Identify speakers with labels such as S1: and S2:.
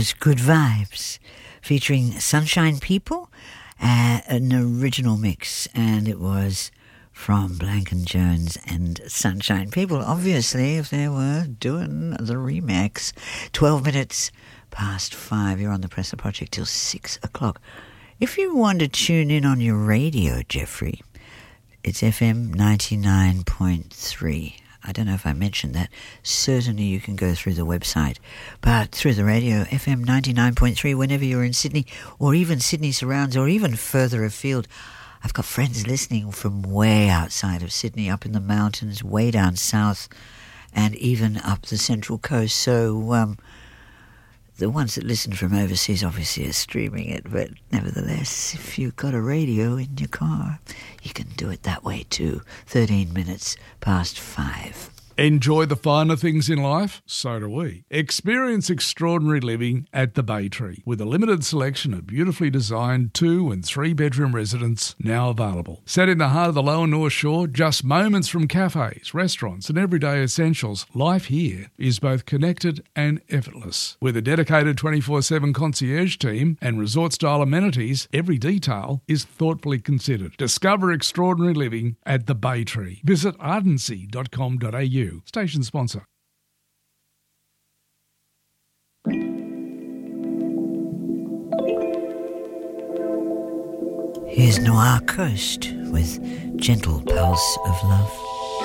S1: was Good Vibes, featuring Sunshine People, an original mix, and it was from Blanken Jones and Sunshine People, obviously, if they were doing the remix. 12 minutes past 5, you're on the Presser Project till 6 o'clock. If you want to tune in on your radio, Jeffrey, it's FM 99.3. I don't know if I mentioned that. Certainly you can go through the website. But through the radio, FM 99.3, whenever you're in Sydney, or even Sydney surrounds, or even further afield. I've got friends listening from way outside of Sydney, up in the mountains, way down south, and even up the Central Coast. So the ones that listen from overseas obviously are streaming it, but nevertheless, if you've got a radio in your car, you can do it that way too. 13 minutes past 5.
S2: Enjoy the finer things in life? So do we. Experience extraordinary living at the Bay Tree, with a limited selection of beautifully designed 2- and 3-bedroom residences now available. Set in the heart of the Lower North Shore, just moments from cafes, restaurants and everyday essentials, life here is both connected and effortless. With a dedicated 24/7 concierge team and resort-style amenities, every detail is thoughtfully considered. Discover extraordinary living at the Bay Tree. Visit ardency.com.au. Station sponsor.
S1: Here's Noir Coast with Gentle Pulse of Love.